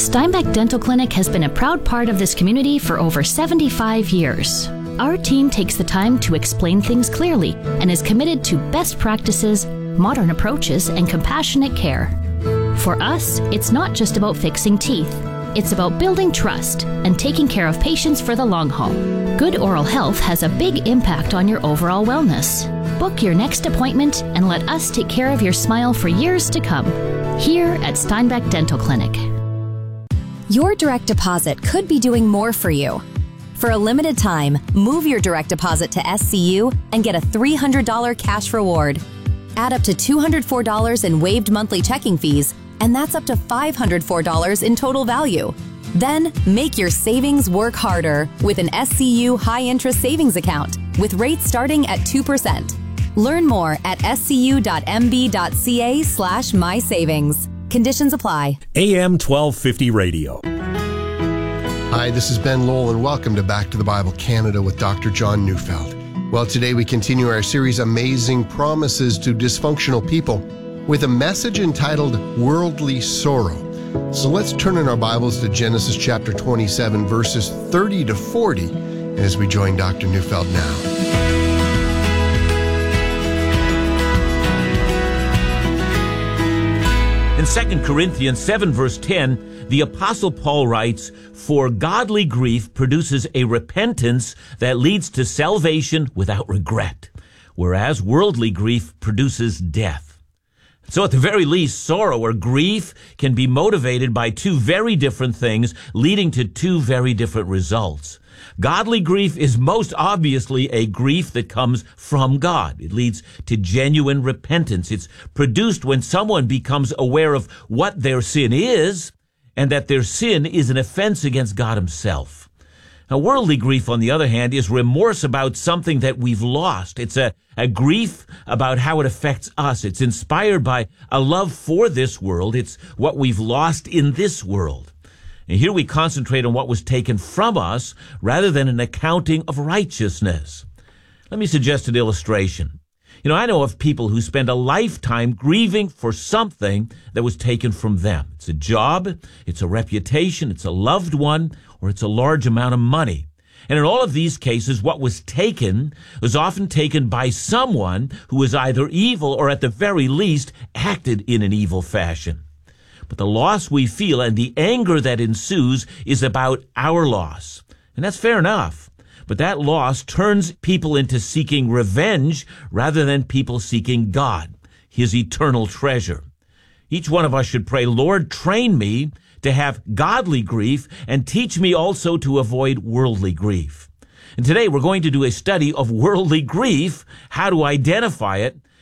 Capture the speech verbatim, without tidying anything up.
Steinbeck Dental Clinic has been a proud part of this community for over seventy-five years. Our team takes the time to explain things clearly and is committed to best practices, modern approaches, and compassionate care. For us, it's not just about fixing teeth. It's about building trust and taking care of patients for the long haul. Good oral health has a big impact on your overall wellness. Book your next appointment and let us take care of your smile for years to come. Here at Steinbeck Dental Clinic. Your direct deposit could be doing more for you. For a limited time, move your direct deposit to S C U and get a three hundred dollars cash reward. Add up to two hundred four dollars in waived monthly checking fees, and that's up to five hundred four dollars in total value. Then, make your savings work harder with an S C U high-interest savings account with rates starting at two percent. Learn more at scu.mb.ca slash mysavings. Conditions apply. A M twelve fifty Radio. Hi, this is Ben Lowell, and welcome to Back to the Bible Canada with Doctor John Neufeld. Well, today we continue our series Amazing Promises to Dysfunctional People with a message entitled Worldly Sorrow. So let's turn in our Bibles to Genesis chapter twenty-seven, verses thirty to forty, as we join Doctor Neufeld now. In Second Corinthians seven, verse ten, the Apostle Paul writes, "For godly grief produces a repentance that leads to salvation without regret, whereas worldly grief produces death." So at the very least, sorrow or grief can be motivated by two very different things, leading to two very different results. Godly grief is most obviously a grief that comes from God. It leads to genuine repentance. It's produced when someone becomes aware of what their sin is and that their sin is an offense against God himself. Now, worldly grief, on the other hand, is remorse about something that we've lost. It's a, a grief about how it affects us. It's inspired by a love for this world. It's what we've lost in this world. And here we concentrate on what was taken from us rather than an accounting of righteousness. Let me suggest an illustration. You know, I know of people who spend a lifetime grieving for something that was taken from them. It's a job, it's a reputation, it's a loved one, or it's a large amount of money. And in all of these cases, what was taken was often taken by someone who was either evil or at the very least acted in an evil fashion. But the loss we feel and the anger that ensues is about our loss. And that's fair enough. But that loss turns people into seeking revenge rather than people seeking God, his eternal treasure. Each one of us should pray, "Lord, train me to have godly grief and teach me also to avoid worldly grief." And today we're going to do a study of worldly grief, how to identify it,